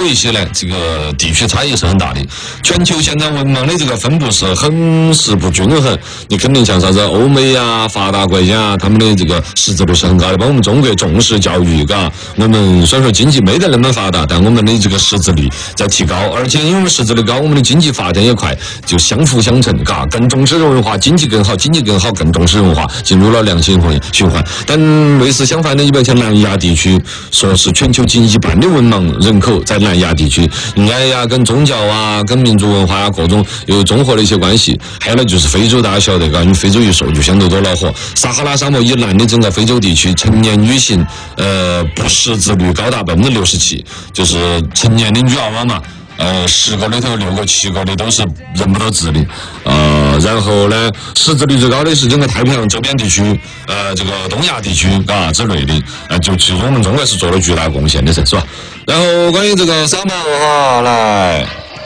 一些呢，这个地区差异是很大的。全球现在文盲的这个分布是很是不均衡。你肯定像啥子欧美啊、发达国家啊，他们的这个识字率是很高的。包括我们中国重视教育，嘎，我们虽然说经济没得那么发达，但我们的这个识字率在提高，而且因为我们识字率高，我们的经济发展也快，就相辅相成，嘎，更重视文化，经济更好，经济更好，更重视文化，进入了良性循环。但类似相反的，一般像南亚地区，说是全球近1半的文盲人口在南亚地区，应该呀跟宗教啊、跟民族文化啊各种有综合的一些关系。还有呢就是非洲，大家晓得嘎，因为非洲一说就相对多恼火。撒哈拉沙漠以南的整个非洲地区，成年女性不识字率高达67%，就是成年的女娃娃嘛。10个里头6个、7个的都是认不到字的，然后呢，识字率最高的是整个太平洋周边地区，这个东亚地区啊之类的，就其实我们中国是做了巨大贡献的噻，是吧？然后关于这个扫盲哈，来。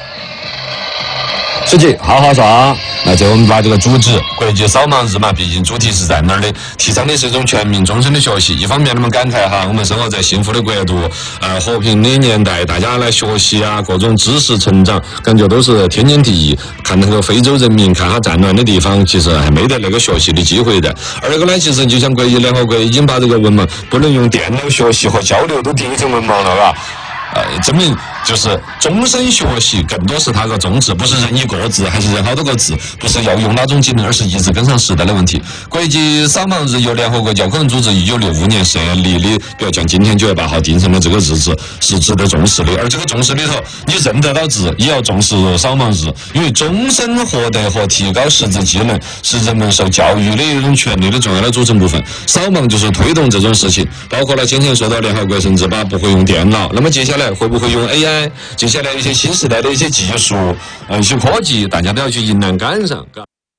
书记，好好说。那就我们把这个主旨，国际扫盲日嘛，毕竟主题是在那儿的，提倡的是一种全民终身的学习。一方面，我们感慨哈，我们生活在幸福的国度，和平的年代，大家来学习啊，各种知识成长，感觉都是天经地义。看那个非洲人民，看他战乱的地方，其实还没得那个学习的机会的。二个呢，其实就像国际联合国已经把这个文盲不能用电脑学习和交流都定义成文盲了，嘎。证明就是终身学习更多是它个宗旨，不是人一个字还是人好多个字，不是要用哪种技能，而是一直跟上时代的问题。国际扫盲日由联合国教科文组织1965年设立的，比如像今天9月8号定成的这个日子是值得重视的。而这个重视里头，你认得到字，也要重视扫盲日，因为终身获得和提高识字技能是人们受教育的一种权利的重要的组成部分。扫盲就是推动这种事情，包括了先前说到联合国甚至不会用电脑，那么接下来会不会用 AI？ 接下来一些新时代的一些技术，一些科技，大家都要去迎难赶上。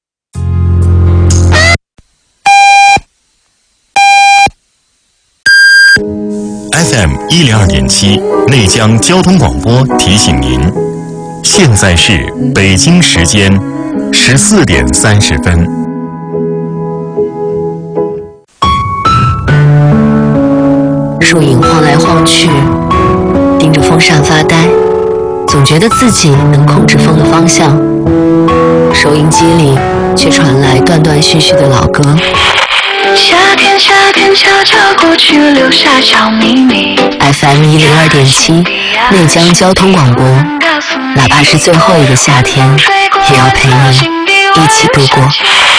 FM 102.7内江交通广播提醒您，现在是北京时间14点30分。 树影晃来晃去，盯着风扇发呆，总觉得自己能控制风的方向。收音机里却传来断断续续的老歌。 夏天，夏天悄悄过去，留下小秘密。 FM 102.7内江交通广播，哪怕是最后一个夏天，也要陪你一起度过。